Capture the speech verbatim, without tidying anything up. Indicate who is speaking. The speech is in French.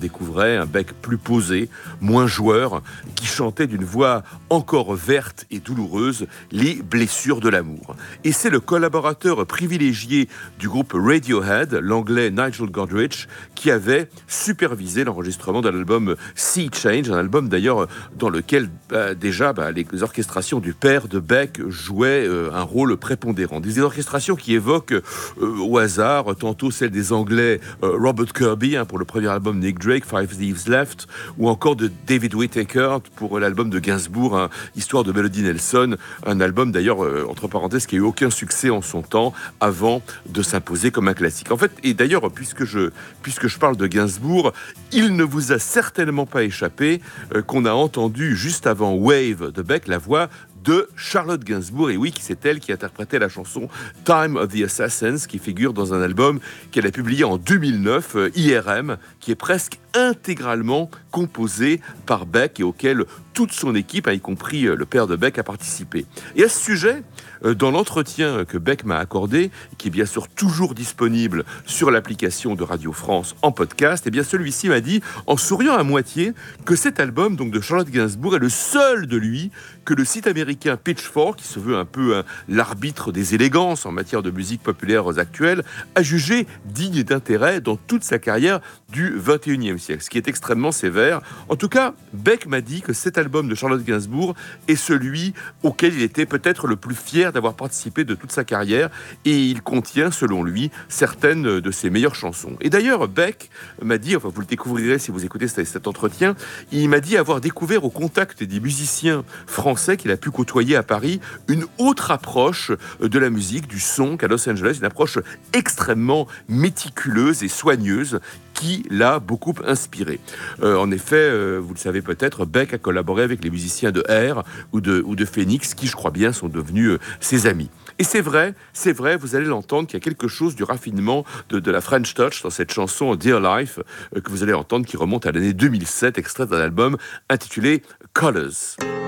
Speaker 1: découvrait un Beck plus posé, moins joueur, qui chantait d'une voix encore verte et douloureuse les blessures de l'amour. Et c'est le collaborateur privilégié du groupe Radiohead, l'anglais Nigel Godrich, qui avait supervisé l'enregistrement de l'album Sea Change, un album d'ailleurs dans lequel bah, déjà bah, les orchestrations du père de Beck jouaient euh, un rôle prépondérant. Des orchestrations qui évoquent euh, au hasard tantôt celles des Anglais euh, Robert Kirby hein, pour le premier album Nick Drake, Five Thieves Left, ou encore de David Whittaker pour l'album de Gainsbourg, hein, Histoire de Melody Nelson, un album d'ailleurs euh, entre parenthèses qui a eu aucun succès en son temps avant de s'imposer comme un classique. En fait, et d'ailleurs puisque je puisque je parle de Gainsbourg, il ne vous a certainement pas échappé euh, qu'on a entendu juste avant Wave de Beck la voix de Charlotte Gainsbourg, et oui, c'est elle qui interprétait la chanson Time of the Assassins, qui figure dans un album qu'elle a publié en deux mille neuf, euh, I R M, qui est presque intégralement composé par Beck et auquel toute son équipe, y compris le père de Beck, a participé. Et à ce sujet, dans l'entretien que Beck m'a accordé, qui est bien sûr toujours disponible sur l'application de Radio France en podcast, eh bien celui-ci m'a dit, en souriant à moitié, que cet album donc de Charlotte Gainsbourg est le seul de lui que le site américain Pitchfork, qui se veut un peu hein, l'arbitre des élégances en matière de musique populaire actuelle, a jugé digne d'intérêt dans toute sa carrière du vingt et unième siècle, ce qui est extrêmement sévère. En tout cas, Beck m'a dit que cet album de Charlotte Gainsbourg est celui auquel il était peut-être le plus fier d'avoir participé de toute sa carrière, et il contient, selon lui, certaines de ses meilleures chansons. Et d'ailleurs, Beck m'a dit, enfin vous le découvrirez si vous écoutez cet entretien, il m'a dit avoir découvert au contact des musiciens français qu'il a pu côtoyer à Paris une autre approche de la musique, du son qu'à Los Angeles, une approche extrêmement méticuleuse et soigneuse qui l'a beaucoup inspiré. Euh, en effet, euh, vous le savez peut-être, Beck a collaboré avec les musiciens de Air ou de, ou de Phoenix, qui, je crois bien, sont devenus euh, ses amis. Et c'est vrai, c'est vrai, vous allez l'entendre, qu'il y a quelque chose du raffinement de, de la French Touch dans cette chanson Dear Life, euh, que vous allez entendre, qui remonte à l'année deux mille sept, extrait d'un album intitulé Colors.